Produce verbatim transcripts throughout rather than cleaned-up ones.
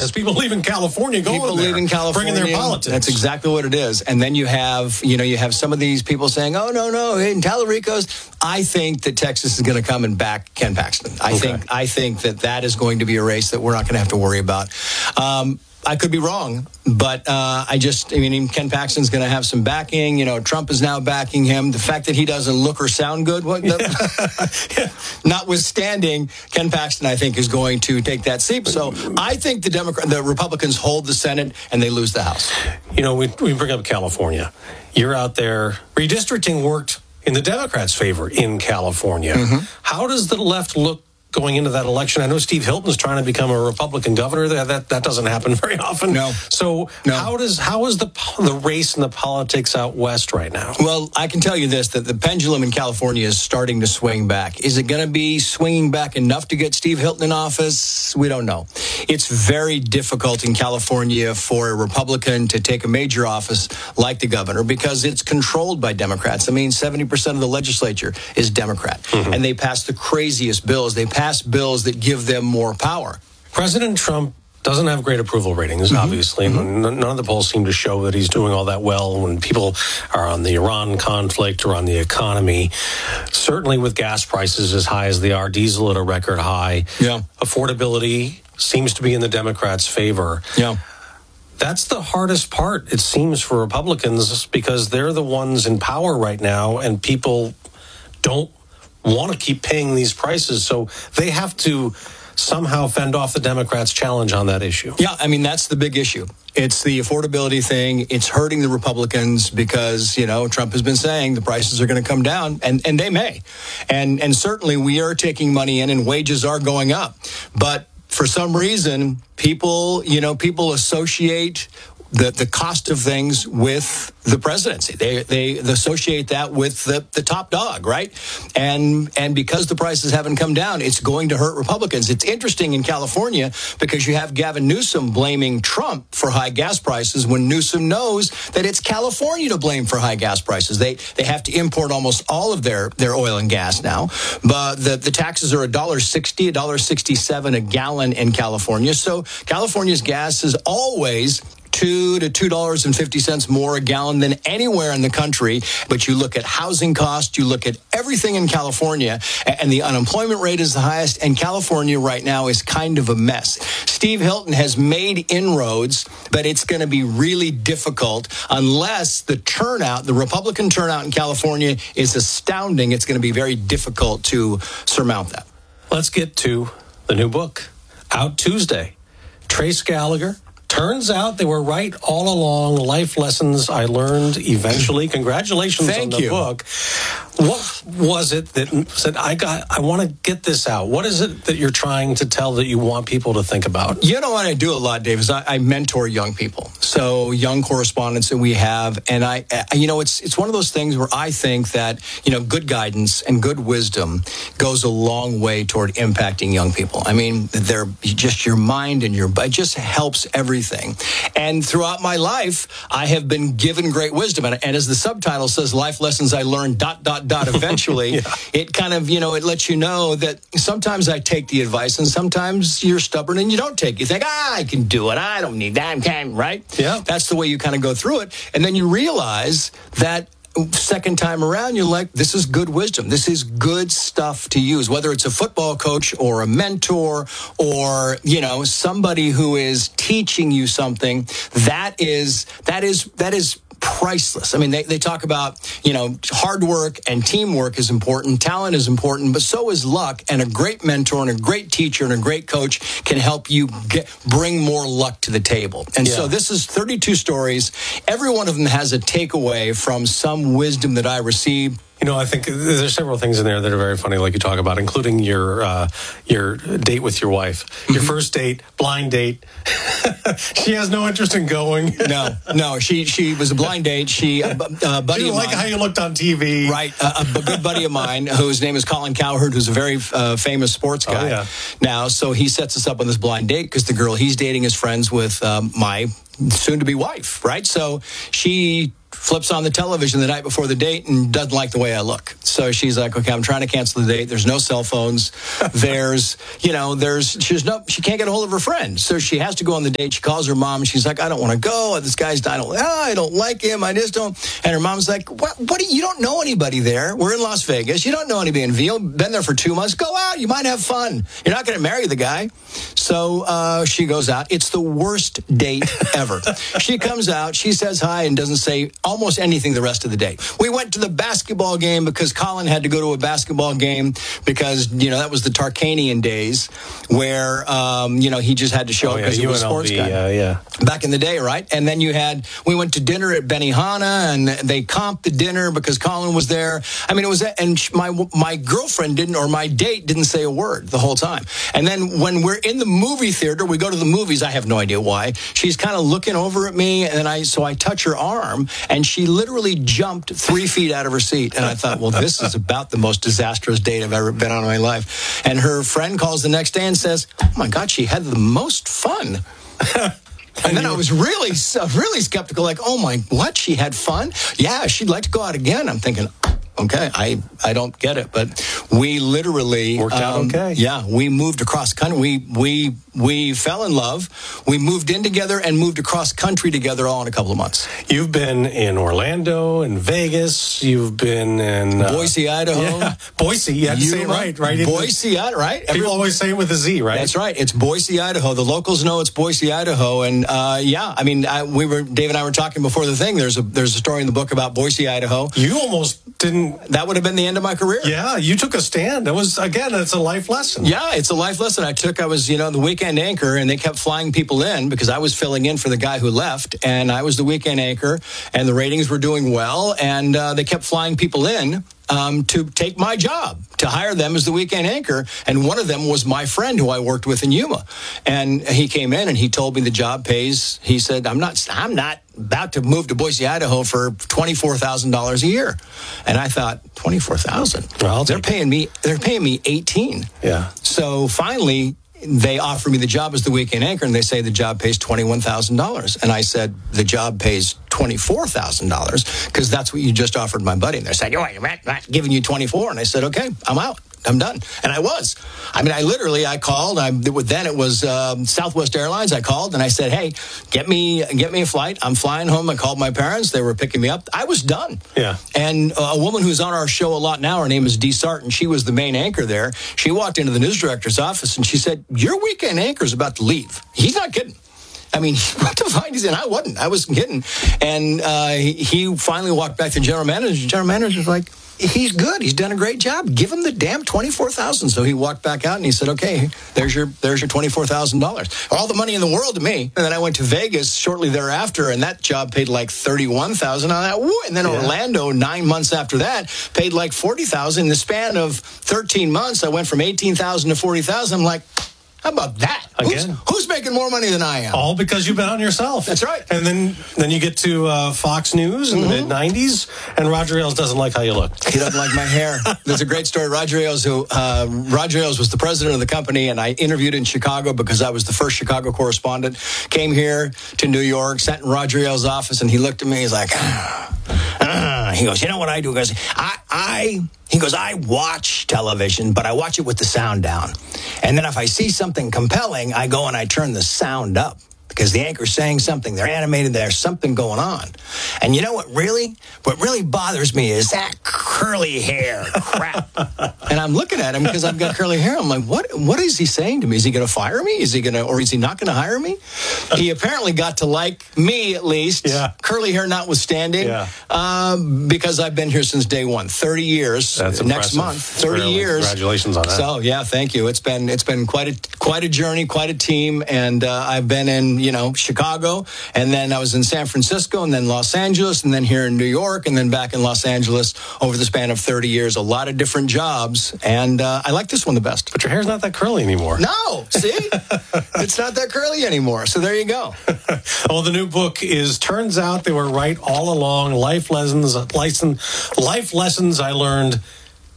because people leave in California going people there, leave in California, bringing their politics. That's exactly what it is. And then you have, you know, you have some of these people saying, "Oh no, no, in Tallarico's." I think that Texas is going to come and back Ken Paxton. I okay. think I think that that is going to be a race that we're not going to have to worry about. Um, I could be wrong, but uh, I just, I mean, Ken Paxton's going to have some backing. You know, Trump is now backing him. The fact that he doesn't look or sound good, what, the, notwithstanding, Ken Paxton, I think, is going to take that seat. So I think the Democrat, the Republicans hold the Senate and they lose the House. You know, we, we bring up California. You're out there. Redistricting worked in the Democrats' favor in California. Mm-hmm. How does the left look going into that election? I know Steve Hilton's trying to become a Republican governor there. That that doesn't happen very often. No. So no. how does how is the the race and the politics out west right now? Well, I can tell you this, that the pendulum in California is starting to swing back. Is it going to be swinging back enough to get Steve Hilton in office? We don't know. It's very difficult in California for a Republican to take a major office like the governor because it's controlled by Democrats. I mean, seventy percent of the legislature is Democrat. Mm-hmm. And they pass the craziest bills. They pass bills that give them more power. President Trump doesn't have great approval ratings, mm-hmm. obviously. Mm-hmm. None of the polls seem to show that he's doing all that well when people are on the Iran conflict or on the economy. Certainly with gas prices as high as they are, diesel at a record high. Yeah. Affordability seems to be in the Democrats' favor. Yeah. That's the hardest part, it seems, for Republicans because they're the ones in power right now and people don't want to keep paying these prices, so they have to somehow fend off the Democrats' challenge on that issue. Yeah, I mean, that's the big issue. It's the affordability thing. It's hurting the Republicans because, you know, Trump has been saying the prices are going to come down, and, and they may. And, and certainly we are taking money in and wages are going up. But for some reason, people, you know, people associate the, the cost of things with the presidency. They they associate that with the, the top dog, right? And and because the prices haven't come down, it's going to hurt Republicans. It's interesting in California because you have Gavin Newsom blaming Trump for high gas prices when Newsom knows that it's California to blame for high gas prices. They they have to import almost all of their, their oil and gas now. But the, the taxes are one dollar sixty, one dollar sixty-seven a gallon in California. So California's gas is always two to two dollars and fifty cents more a gallon than anywhere in the country. But you look at housing costs, you look at everything in California, and the unemployment rate is the highest, and California right now is kind of a mess. Steve Hilton has made inroads, but it's going to be really difficult unless the turnout, the Republican turnout in California is astounding. It's going to be very difficult to surmount that. Let's get to the new book. Out Tuesday. Trace Gallagher. Turns out they were right all along. Life lessons I learned eventually. Congratulations Thank on the you. book. What was it that said, I got, I want to get this out? What is it that you're trying to tell that you want people to think about? You know what I do a lot, Dave, is I, I mentor young people. So young correspondents that we have. And I, you know, it's it's one of those things where I think that, you know, good guidance and good wisdom goes a long way toward impacting young people. I mean, they're just your mind and your, it just helps everything. And throughout my life, I have been given great wisdom. And, and as the subtitle says, life lessons I learned, dot, dot, dot, eventually, yeah. It kind of, you know, it lets you know that sometimes I take the advice and sometimes you're stubborn and you don't take it. You think, ah, I can do it. I don't need that. Can, right? Yeah. That's the way you kind of go through it. And then you realize that second time around, you're like, this is good wisdom. This is good stuff to use, whether it's a football coach or a mentor or, you know, somebody who is teaching you something that is, that is, that is priceless. I mean, they, they talk about, you know, hard work and teamwork is important. Talent is important, but so is luck. And a great mentor and a great teacher and a great coach can help you get, bring more luck to the table. And yeah. So this is thirty-two stories. Every one of them has a takeaway from some wisdom that I received. You know, I think there's several things in there that are very funny, like you talk about, including your uh, your date with your wife. Mm-hmm. Your first date, blind date. She has no interest in going. No, no. She she was a blind date. She, a uh, buddy she of like mine. how you looked on T V. Right. Uh, a good buddy of mine, whose name is Colin Cowherd, who's a very uh, famous sports guy oh, yeah. now. So he sets us up on this blind date because the girl he's dating is friends with um, my soon-to-be wife, right? So she flips on the television the night before the date and doesn't like the way I look. So she's like, okay, I'm trying to cancel the date. There's no cell phones. There's, you know, there's, she's no, she can't get a hold of her friend. So she has to go on the date. She calls her mom. She's like, I don't want to go. This guy's, I don't, oh, I don't like him. I just don't. And her mom's like, what, what do you, you don't know anybody there. We're in Las Vegas. You don't know anybody in Veal. Been there for two months. Go out. You might have fun. You're not going to marry the guy. So uh, she goes out. It's the worst date ever. She comes out. She says hi and doesn't say almost anything the rest of the day. We went to the basketball game because Colin had to go to a basketball game because, you know, that was the Tarkanian days where, um, you know, he just had to show oh, up because yeah, he was a sports guy. Uh, yeah. Back in the day, right? And then you had, we went to dinner at Benihana and they comped the dinner because Colin was there. I mean, it was, and my, my girlfriend didn't, or my date didn't say a word the whole time. And then when we're in the movie theater, we go to the movies. I have no idea why. She's kind of looking over at me and I, so I touch her arm and she literally jumped three feet out of her seat. And I thought, well, this is about the most disastrous date I've ever been on in my life. And her friend calls the next day and says, oh my God, she had the most fun. And then I was really, really skeptical, like, oh my, what? She had fun? Yeah, she'd like to go out again. I'm thinking, okay, I, I don't get it. But we literally worked out um, okay. Yeah, we moved across country. We we we fell in love. We moved in together and moved across country together all in a couple of months. You've been in Orlando and Vegas. You've been in uh, Boise, Idaho. Yeah, Boise. You had to say it Yuma, right, right? Boise, Idaho, right? People Every, always say it with a Z, right? That's right. It's Boise, Idaho. The locals know it's Boise, Idaho, and uh, yeah, I mean, I, we were Dave and I were talking before the thing. There's a there's a story in the book about Boise, Idaho. You almost didn't. That would have been the end of my career. Yeah, you took a stand. That was, again, it's a life lesson. Yeah, it's a life lesson I took. I was, you know, the weekend anchor, and they kept flying people in because I was filling in for the guy who left, and I was the weekend anchor, and the ratings were doing well, and uh, they kept flying people in um, to take my job, to hire them as the weekend anchor, and one of them was my friend who I worked with in Yuma, and he came in and he told me the job pays. He said, "I'm not, I'm not." about to move to Boise, Idaho for twenty-four thousand dollars a year. And I thought, twenty-four thousand dollars? Well, they're paying me, they're paying me eighteen. Yeah. So finally, they offer me the job as the weekend anchor, and they say the job pays twenty-one thousand dollars. And I said, the job pays twenty-four thousand dollars because that's what you just offered my buddy. And they said, you're not giving you twenty-four. And I said, okay, I'm out. I'm done. And I was. I mean, I literally, I called. I, then it was um, Southwest Airlines. I called and I said, hey, get me get me a flight. I'm flying home. I called my parents. They were picking me up. I was done. Yeah. And uh, a woman who's on our show a lot now, her name is Dee Sarton. She was the main anchor there. She walked into the news director's office and she said, your weekend anchor is about to leave. He's not kidding. I mean, what the fuck is it? I wasn't. I wasn't kidding. And uh, he, he finally walked back to the general manager. The general manager was like, he's good. He's done a great job. Give him the damn twenty-four thousand dollars. So he walked back out and he said, okay, there's your there's your twenty-four thousand dollars. All the money in the world to me. And then I went to Vegas shortly thereafter, and that job paid like thirty-one thousand dollars on that. Woo. And then yeah. Orlando, nine months after that, paid like forty thousand dollars. In the span of thirteen months, I went from eighteen thousand dollars to forty thousand dollars. I'm like, how about that? Again? Who's, who's making more money than I am? All because you bet on yourself. That's right. And then then you get to uh, Fox News in mm-hmm. the mid nineties, and Roger Ailes doesn't like how you look. He doesn't like my hair. There's a great story. Roger Ailes, who uh, Roger Ailes was the president of the company, and I interviewed in Chicago because I was the first Chicago correspondent. Came here to New York, sat in Roger Ailes' office, and he looked at me. He's like, ah, ah. He goes, you know what I do? He goes, I, I. He goes, I watch television, but I watch it with the sound down. And then if I see something compelling, I go and I turn the sound up because the anchor's saying something. They're animated. There's something going on. And you know what really, what really bothers me is that curly hair crap. And I'm looking at him because I've got curly hair. I'm like, what, what is he saying to me? Is he going to fire me? Is he going to, or is he not going to hire me? He apparently got to like me at least. Yeah. Curly hair notwithstanding. Yeah. Um, because I've been here since day one, thirty years. That's next impressive. month, thirty really. years. Congratulations on that. So yeah, thank you. It's been, it's been quite a, quite a journey, quite a team. And uh, I've been in, you know, Chicago, and then I was in San Francisco, and then Los Angeles, and then here in New York, and then back in Los Angeles over the span of thirty years. A lot of different jobs, and uh, I like this one the best. But your hair's not that curly anymore. No, see? It's not that curly anymore, so there you go. Well, the new book is Turns Out They Were Right All Along, Life Lessons, license, life lessons I learned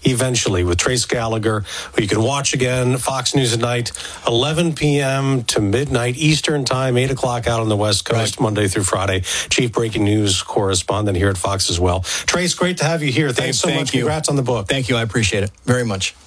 Eventually, with Trace Gallagher, who you can watch again, Fox News at Night, eleven p.m. to midnight Eastern Time, eight o'clock out on the West Coast, right. Monday through Friday. Chief breaking news correspondent here at Fox as well. Trace, great to have you here. Thanks so Thank much. You. Congrats on the book. Thank you. I appreciate it very much.